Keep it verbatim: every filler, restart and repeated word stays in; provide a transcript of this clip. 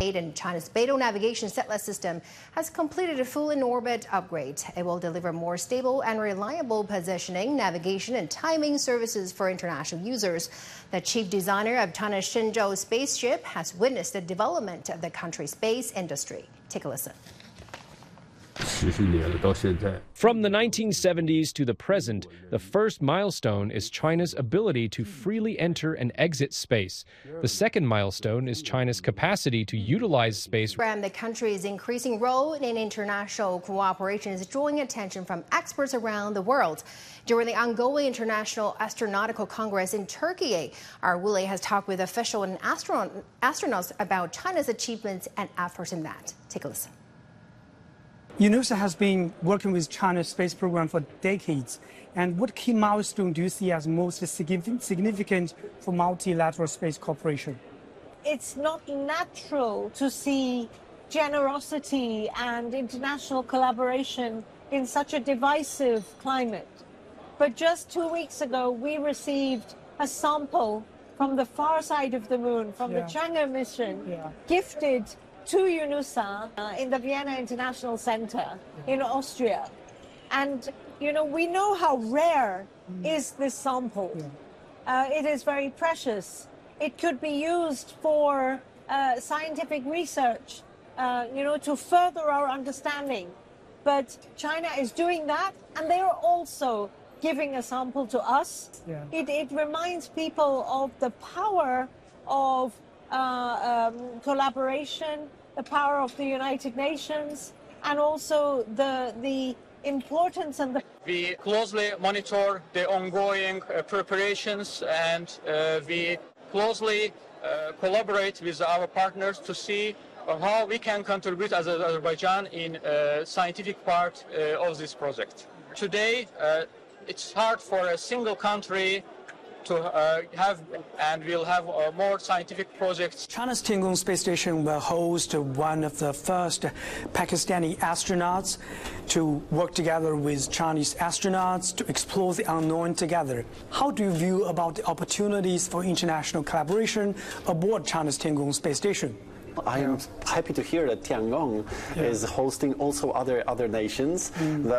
And China's Beidou navigation satellite system has completed a full in-orbit upgrade. It will deliver more stable and reliable positioning, navigation, and timing services for international users. The chief designer of China's Shenzhou spaceship has witnessed the development of the country's space industry. Take a listen. From the nineteen seventies to the present, the first milestone is China's ability to freely enter and exit space. The second milestone is China's capacity to utilize space. The country's increasing role in international cooperation is drawing attention from experts around the world. During the ongoing International Astronautical Congress in Turkey, our Willie has talked with officials and astronaut, astronauts about China's achievements and efforts in that. Take a listen. UNOSA has been working with China's space program for decades. And what key milestone do you see as most significant for multilateral space cooperation? It's not natural to see generosity and international collaboration in such a divisive climate. But just two weeks ago, we received a sample from the far side of the moon, from yeah. the Chang'e mission, yeah. gifted to UNOSA uh, in the Vienna International Center in Austria. And, you know, we know how rare mm. is this sample. Yeah. Uh, it is very precious. It could be used for uh, scientific research, uh, you know, to further our understanding. But China is doing that, and they are also giving a sample to us. Yeah. It, it reminds people of the power of Uh, um, collaboration, the power of the United Nations, and also the the importance and the. We closely monitor the ongoing uh, preparations, and uh, we closely uh, collaborate with our partners to see uh, how we can contribute as Azerbaijan in uh, scientific part uh, of this project. Today, uh, it's hard for a single country to uh, have, and we'll have uh, more scientific projects. China's Tiangong space station will host one of the first Pakistani astronauts to work together with Chinese astronauts to explore the unknown together. How do you view about the opportunities for international collaboration aboard China's Tiangong space station? I am happy to hear that Tiangong yeah. is hosting also other other nations. Mm. That